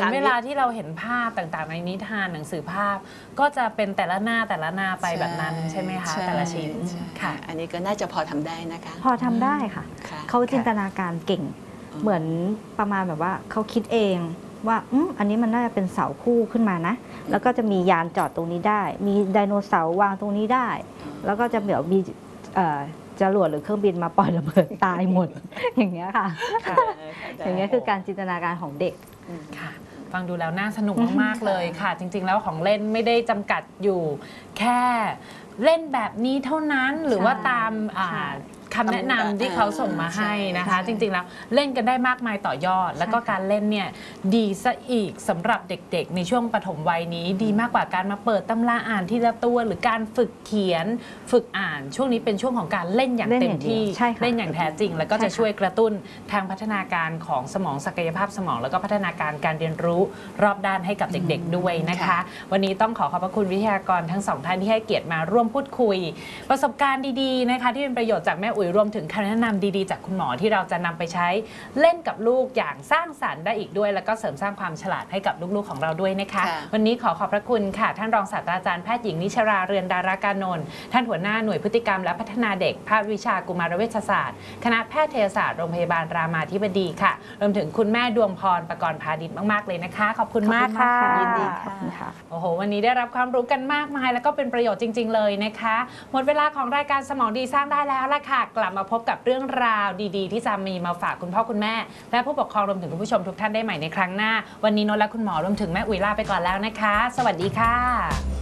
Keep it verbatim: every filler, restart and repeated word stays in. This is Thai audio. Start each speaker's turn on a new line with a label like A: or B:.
A: อนเวลาที่เราเห็นภาพต่างๆในนิทานหนังสือภาพก็จะเป็นแต่ละหน้าแต่ละหน้าไปแบบนั้นใช่ไหมคะแต่ละชิ้น
B: ค่ะอันนี้ก็น่าจะพอทำได้นะคะ
C: พอทำได้ค่ะเขาจินตนาการเก่งเหมือนประมาณแบบว่าเขาคิดเองว่าอืมอันนี้มันน่าจะเป็นเสาคู่ขึ้นมานะแล้วก็จะมียานจอดตรงนี้ได้มีไดโนเสาร์วางตรงนี้ได้แล้วก็จะเดี๋ยวมีจรวดหรือเครื่องบินมาปล่อยระเบิดตายหมดอย่างเงี้ยค่ะอย่างเงี้ยคือการจินตนาการของเด็ก
A: ค่ะฟังดูแล้วน่าสนุกมากๆเลยค่ะจริงๆแล้วของเล่นไม่ได้จำกัดอยู่แค่เล่นแบบนี้เท่านั้นหรือว่าตามคำแนะนำที่เขาส่งมาให้นะคะจริงๆแล้วเล่นกันได้มากมายต่อยอดแล้วก็การเล่นเนี่ยดีซะอีกสำหรับเด็กๆในช่วงปฐมวัยนี้ดีมากกว่าการมาเปิดตำราอ่านทีละตัวหรือการฝึกเขียนฝึกอ่านช่วงนี้เป็นช่วงของการเล่นอย่างเต็มที่เล่นอย่างแท้จริงแล้วก็จะช่วยกระตุ้นทางพัฒนาการของสมองศักยภาพสมองแล้วก็พัฒนาการการเรียนรู้รอบด้านให้กับเด็กๆด้วยนะคะวันนี้ต้องขอขอบพระคุณวิทยากรทั้งสองท่านที่ให้เกียรติมาร่วมพูดคุยประสบการณ์ดีๆนะคะที่เป็นประโยชน์จากแม่อุ๋ยรวมถึงคำแนะนำดีๆจากคุณหมอที่เราจะนำไปใช้เล่นกับลูกอย่างสร้างสรรค์ได้อีกด้วยแล้วก็เสริมสร้างความฉลาดให้กับลูกๆของเราด้วยนะคะวันนี้ขอขอบพระคุณค่ะท่านรองศาสตราจารย์แพทย์หญิงนิชราเรือนดารากานนท์ท่านหัวหน้าหน่วยพฤติกรรมและพัฒนาเด็กภาควิชากุมารเวชศาสตร์คณะแพทยศาสตร์โรงพยาบาลรามาธิบดีค่ะรวมถึงคุณแม่ดวงพรประกรณ์พาดิษฐ์มากๆเลยนะคะขอบคุณมากค่ะ
C: ยินดีค่ะ
A: โอ้โหวันนี้ได้รับความรู้กันมากมายแล้วก็เป็นประโยชน์จริงๆเลยนะคะหมดเวลาของรายการสมองดีสร้างได้แล้วล่ะค่ะกลับมาพบกับเรื่องราวดีๆที่จะมีมาฝากคุณพ่อคุณแม่และผู้ปกครองรวมถึงคุณผู้ชมทุกท่านได้ใหม่ในครั้งหน้าวันนี้โน้ตและคุณหมอรวมถึงแม่อุ๋ยลาไปก่อนแล้วนะคะสวัสดีค่ะ